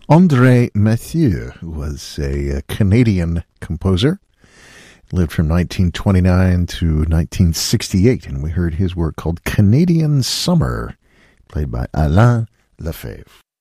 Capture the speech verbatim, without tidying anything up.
André Mathieu was a, a Canadian composer. Lived from nineteen twenty-nine to nineteen sixty-eight, and we heard his work called Canadian Summer, played by Alain Lefebvre.